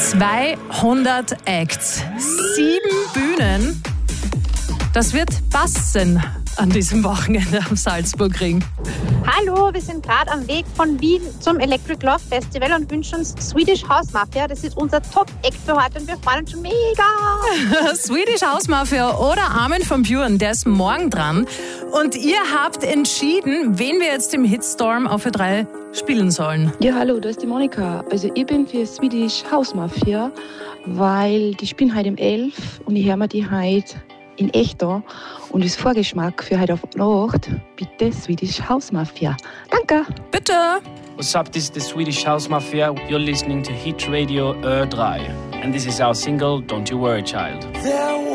200 Acts, 7 Bühnen. Das wird passen an diesem Wochenende am Salzburgring. Hallo, wir sind gerade am Weg von Wien zum Electric Love Festival und wünschen uns Swedish House Mafia. Das ist unser Top-Act für heute und wir freuen uns schon mega. Swedish House Mafia oder Armin van Buuren, der ist morgen dran. Und ihr habt entschieden, wen wir jetzt im Hitstorm auf Ö3 spielen sollen. Ja, hallo, da ist die Monika. Also ich bin für Swedish House Mafia, weil die spielen heute um 11 und ich höre mir die heute in echt da. Und als Vorgeschmack für heute auf Nacht, bitte Swedish House Mafia. Danke. Bitte. What's up, this is the Swedish House Mafia. You're listening to Hit Radio Ö3. And this is our single, Don't You Worry Child.